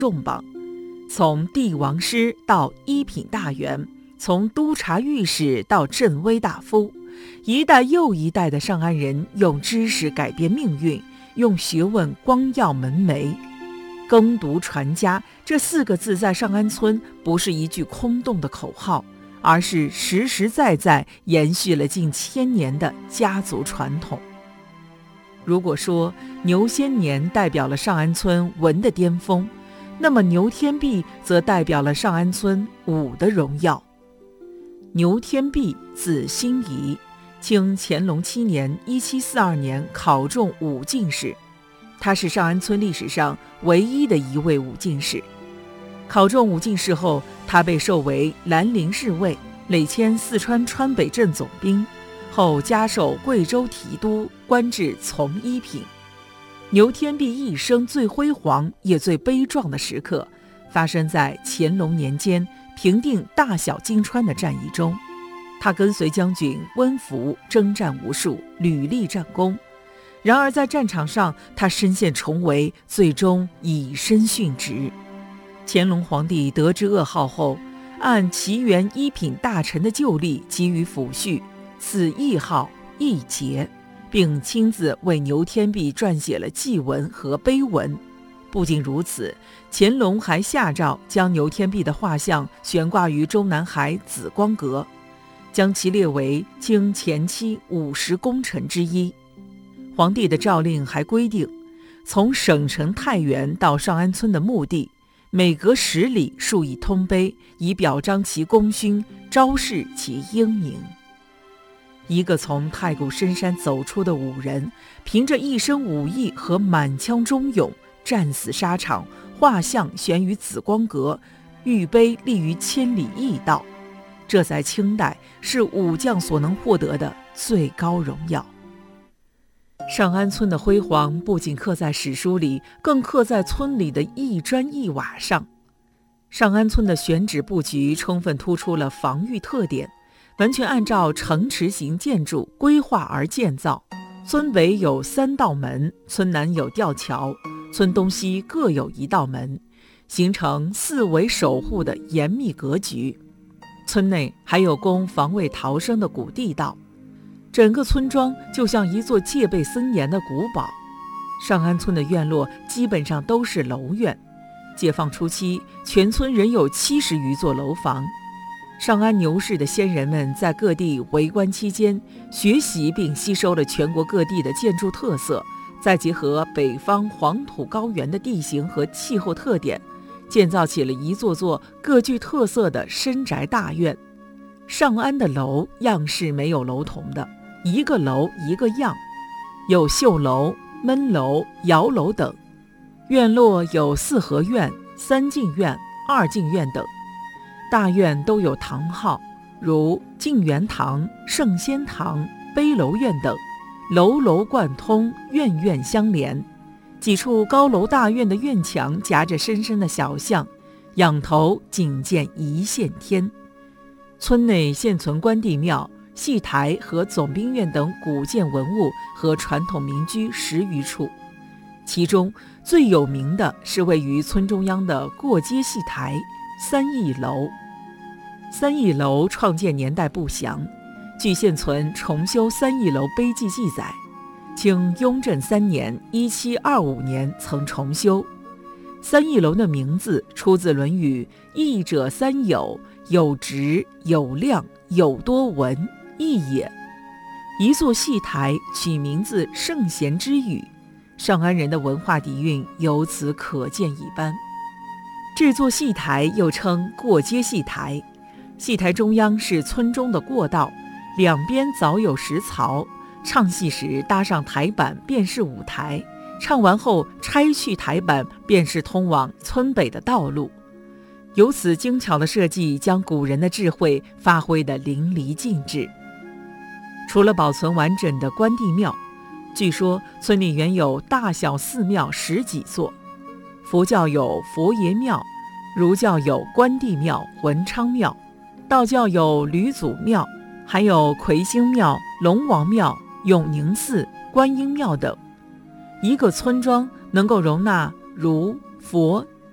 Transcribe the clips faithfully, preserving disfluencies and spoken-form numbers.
重磅，从帝王师到一品大员，从督察御史到镇威大夫，一代又一代的上安人用知识改变命运，用学问光耀门楣。耕读传家这四个字在上安村不是一句空洞的口号，而是实实在在延续了近千年的家族传统。如果说牛先年代表了上安村文的巅峰，那么牛天弼则代表了上安村武的荣耀。牛天弼字辛夷，清乾隆七年一七四二年考中武进士，他是上安村历史上唯一的一位武进士。考中武进士后，他被授为兰陵侍卫，累迁四川川北镇总兵，后加授贵州提督，官至从一品。牛天弼一生最辉煌也最悲壮的时刻，发生在乾隆年间平定大小金川的战役中。他跟随将军温福征战无数，屡立战功。然而在战场上，他身陷重围，最终以身殉职。乾隆皇帝得知噩耗后，按齐元一品大臣的旧例给予抚恤，赐谥号义节，并亲自为牛天弼撰写了祭文和碑文。不仅如此，乾隆还下诏将牛天弼的画像悬挂于中南海紫光阁，将其列为清前期五十功臣之一。皇帝的诏令还规定，从省城太原到上安村的墓地，每隔十里竖一通碑，以表彰其功勋，昭示其英名。一个从太谷深山走出的武人，凭着一身武艺和满腔忠勇，战死沙场，画像悬于紫光阁，玉碑立于千里驿道，这在清代是武将所能获得的最高荣耀。上安村的辉煌不仅刻在史书里，更刻在村里的一砖一瓦上。上安村的选址布局充分突出了防御特点，完全按照城池型建筑规划而建造。村北有三道门，村南有吊桥，村东西各有一道门，形成四围守护的严密格局。村内还有供防卫逃生的古地道，整个村庄就像一座戒备森严的古堡。上安村的院落基本上都是楼院，解放初期，全村仍有七十余座楼房。上安牛氏的先人们在各地为官期间，学习并吸收了全国各地的建筑特色，再结合北方黄土高原的地形和气候特点，建造起了一座座各具特色的深宅大院。上安的楼样式没有楼同的，一个楼一个样，有绣楼、闷楼、窑楼等。院落有四合院、三进院、二进院等。大院都有堂号，如静园堂、圣仙堂、碑楼院等，楼楼贯通，院院相连。几处高楼大院的院墙夹着深深的小巷，仰头仅见一线天。村内现存关帝庙、戏台和总兵院等古建文物和传统民居十余处，其中最有名的是位于村中央的过街戏台三义楼。三义楼创建年代不详，据现存重修三义楼碑记记载，清雍正三年一七二五年曾重修。三义楼的名字出自《论语》，义者三有，有直，有量，有多闻，义也。一座戏台取名自圣贤之语，上安人的文化底蕴由此可见一斑。这座戏台又称过街戏台，戏台中央是村中的过道，两边早有石槽，唱戏时搭上台板便是舞台，唱完后拆去台板便是通往村北的道路。由此精巧的设计将古人的智慧发挥得淋漓尽致。除了保存完整的关帝庙，据说村里原有大小寺庙十几座，佛教有佛爷庙，儒教有关帝庙、文昌庙，道教有吕祖庙，还有魁星庙、龙王庙、永宁寺、观音庙等。一个村庄能够容纳儒、佛、道、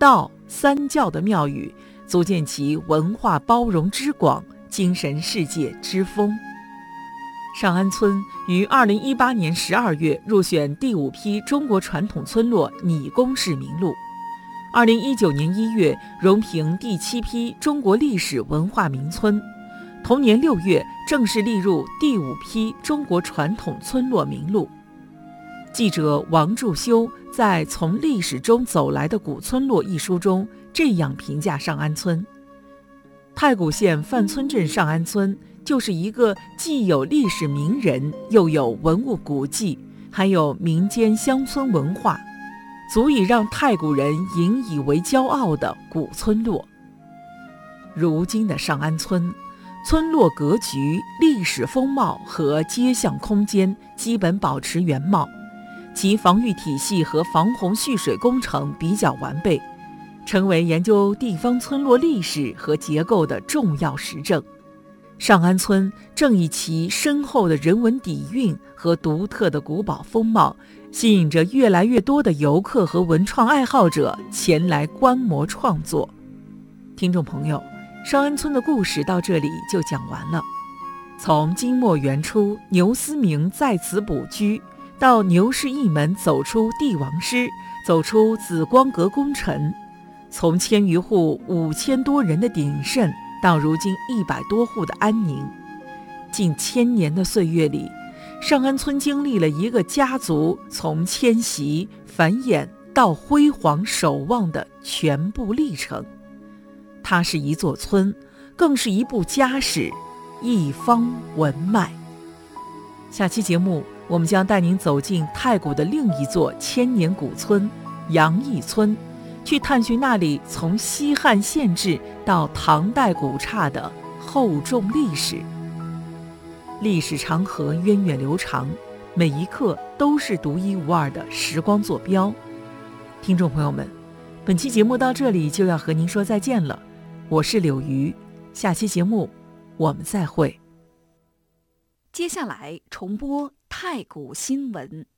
三教的庙宇，足见其文化包容之广，精神世界之丰。上安村于二零一八年十二月入选第五批中国传统村落拟公示名录，二零一九年一月荣评第七批中国历史文化名村，同年六月正式列入第五批中国传统村落名录。记者王祝修在《从历史中走来的古村落》一书中这样评价上安村：太谷县范村镇上安村就是一个既有历史名人，又有文物古迹，还有民间乡村文化，足以让太谷人引以为骄傲的古村落。如今的上安村，村落格局、历史风貌和街巷空间基本保持原貌，其防御体系和防洪蓄水工程比较完备，成为研究地方村落历史和结构的重要实证。上安村正以其深厚的人文底蕴和独特的古堡风貌，吸引着越来越多的游客和文创爱好者前来观摩创作。听众朋友，上安村的故事到这里就讲完了。从金末元初牛思明在此卜居，到牛氏一门走出帝王师，走出紫光阁功臣，从千余户五千多人的鼎盛，到如今一百多户的安宁，近千年的岁月里，上安村经历了一个家族从迁徙、繁衍到辉煌守望的全部历程。它是一座村，更是一部家史，一方文脉。下期节目，我们将带您走进太谷的另一座千年古村杨义村，去探寻那里从西汉县志到唐代古刹的厚重历史。历史长河源远流长，每一刻都是独一无二的时光坐标。听众朋友们，本期节目到这里就要和您说再见了，我是柳鱼，下期节目我们再会。 接下来重播太谷新闻。